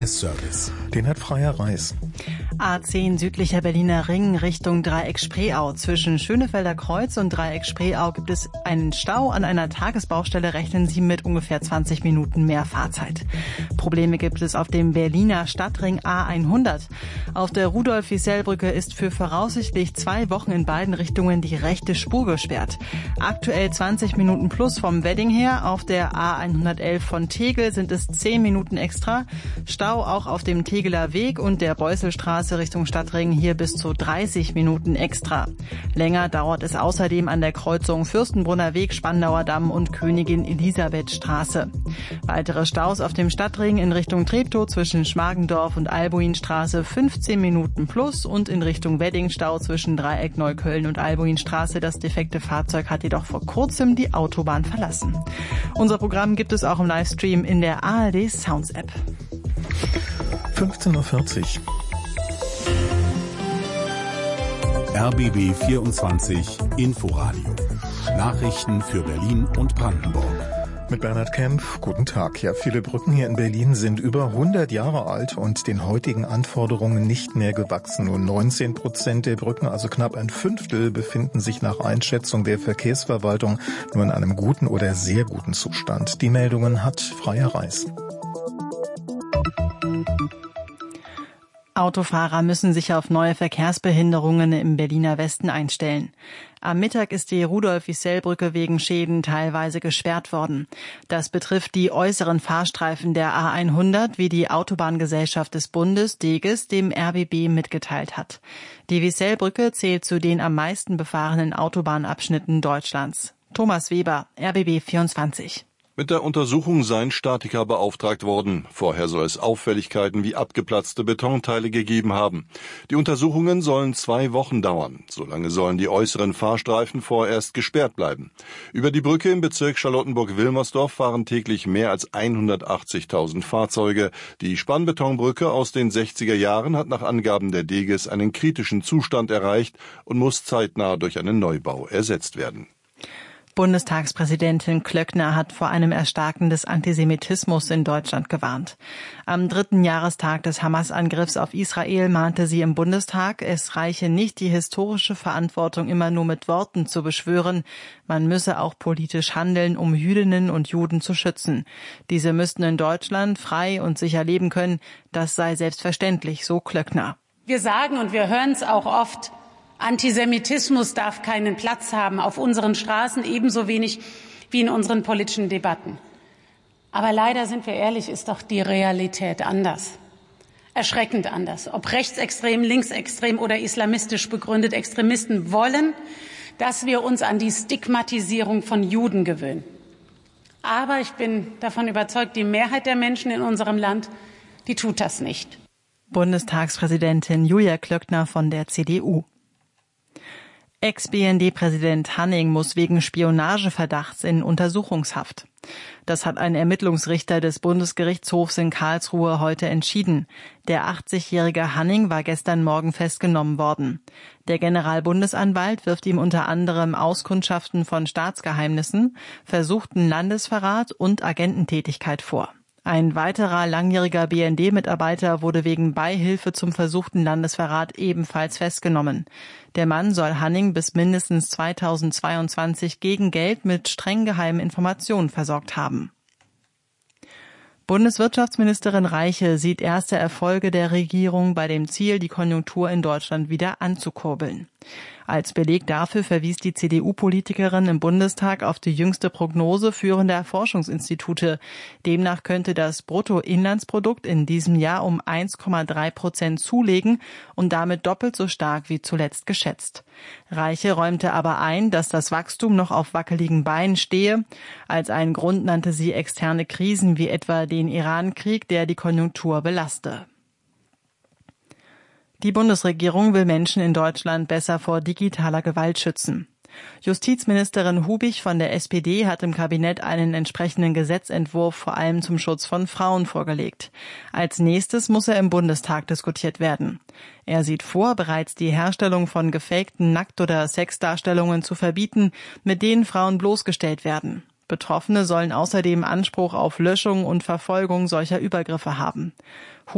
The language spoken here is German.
Service. Den hat Freier Reis. A10 südlicher Berliner Ring Richtung Dreieck Spreeau. Zwischen Schönefelder Kreuz und Dreieck Spreeau gibt es einen Stau. An einer Tagesbaustelle rechnen Sie mit ungefähr 20 Minuten mehr Fahrzeit. Probleme gibt es auf dem Berliner Stadtring A100. Auf der Rudolf-Wiesel-Brücke ist für voraussichtlich 2 Wochen in beiden Richtungen die rechte Spur gesperrt. Aktuell 20 Minuten plus vom Wedding her. Auf der A111 von Tegel sind es 10 Minuten extra. Stau auch auf dem Tegeler Weg und der Beusselstraße Richtung Stadtring hier bis zu 30 Minuten extra. Länger dauert es außerdem an der Kreuzung Fürstenbrunner Weg, Spandauer Damm und Königin Elisabeth Straße. Weitere Staus auf dem Stadtring in Richtung Treptow zwischen Schmargendorf und Albuinstraße 15 Minuten plus und in Richtung Wedding Stau zwischen Dreieck Neukölln und Albuinstraße. Das defekte Fahrzeug hat jedoch vor kurzem die Autobahn verlassen. Unser Programm gibt es auch im Livestream in der ARD Sounds App. 15:40 Uhr. RBB 24 Inforadio. Nachrichten für Berlin und Brandenburg. Mit Bernhard Kempf, guten Tag. Ja, viele Brücken hier in Berlin sind über 100 Jahre alt und den heutigen Anforderungen nicht mehr gewachsen. Nur 19% der Brücken, also knapp ein Fünftel, befinden sich nach Einschätzung der Verkehrsverwaltung nur in einem guten oder sehr guten Zustand. Die Meldungen hat Freier Reis. Autofahrer müssen sich auf neue Verkehrsbehinderungen im Berliner Westen einstellen. Am Mittag ist die Rudolf-Wiesel-Brücke wegen Schäden teilweise gesperrt worden. Das betrifft die äußeren Fahrstreifen der A100, wie die Autobahngesellschaft des Bundes, DEGES, dem RBB mitgeteilt hat. Die Wiesel-Brücke zählt zu den am meisten befahrenen Autobahnabschnitten Deutschlands. Thomas Weber, RBB 24. Mit der Untersuchung seien Statiker beauftragt worden. Vorher soll es Auffälligkeiten wie abgeplatzte Betonteile gegeben haben. Die Untersuchungen sollen 2 Wochen dauern. Solange sollen die äußeren Fahrstreifen vorerst gesperrt bleiben. Über die Brücke im Bezirk Charlottenburg-Wilmersdorf fahren täglich mehr als 180.000 Fahrzeuge. Die Spannbetonbrücke aus den 60er Jahren hat nach Angaben der DEGES einen kritischen Zustand erreicht und muss zeitnah durch einen Neubau ersetzt werden. Bundestagspräsidentin Klöckner hat vor einem Erstarken des Antisemitismus in Deutschland gewarnt. Am 3. Jahrestag des Hamas-Angriffs auf Israel mahnte sie im Bundestag, es reiche nicht, die historische Verantwortung immer nur mit Worten zu beschwören. Man müsse auch politisch handeln, um Jüdinnen und Juden zu schützen. Diese müssten in Deutschland frei und sicher leben können. Das sei selbstverständlich, so Klöckner. Wir sagen und wir hören es auch oft, Antisemitismus darf keinen Platz haben auf unseren Straßen, ebenso wenig wie in unseren politischen Debatten. Aber leider, sind wir ehrlich, ist doch die Realität anders. Erschreckend anders. Ob rechtsextrem, linksextrem oder islamistisch begründet, Extremisten wollen, dass wir uns an die Stigmatisierung von Juden gewöhnen. Aber ich bin davon überzeugt, die Mehrheit der Menschen in unserem Land, die tut das nicht. Bundestagspräsidentin Julia Klöckner von der CDU. Ex-BND-Präsident Hanning muss wegen Spionageverdachts in Untersuchungshaft. Das hat ein Ermittlungsrichter des Bundesgerichtshofs in Karlsruhe heute entschieden. Der 80-jährige Hanning war gestern Morgen festgenommen worden. Der Generalbundesanwalt wirft ihm unter anderem Auskundschaften von Staatsgeheimnissen, versuchten Landesverrat und Agententätigkeit vor. Ein weiterer langjähriger BND-Mitarbeiter wurde wegen Beihilfe zum versuchten Landesverrat ebenfalls festgenommen. Der Mann soll Hanning bis mindestens 2022 gegen Geld mit streng geheimen Informationen versorgt haben. Bundeswirtschaftsministerin Reiche sieht erste Erfolge der Regierung bei dem Ziel, die Konjunktur in Deutschland wieder anzukurbeln. Als Beleg dafür verwies die CDU-Politikerin im Bundestag auf die jüngste Prognose führender Forschungsinstitute. Demnach könnte das Bruttoinlandsprodukt in diesem Jahr um 1,3% zulegen und damit doppelt so stark wie zuletzt geschätzt. Reiche räumte aber ein, dass das Wachstum noch auf wackeligen Beinen stehe. Als einen Grund nannte sie externe Krisen wie etwa den Iran-Krieg, der die Konjunktur belaste. Die Bundesregierung will Menschen in Deutschland besser vor digitaler Gewalt schützen. Justizministerin Hubich von der SPD hat im Kabinett einen entsprechenden Gesetzentwurf vor allem zum Schutz von Frauen vorgelegt. Als nächstes muss er im Bundestag diskutiert werden. Er sieht vor, bereits die Herstellung von gefakten Nackt- oder Sexdarstellungen zu verbieten, mit denen Frauen bloßgestellt werden. Betroffene sollen außerdem Anspruch auf Löschung und Verfolgung solcher Übergriffe haben.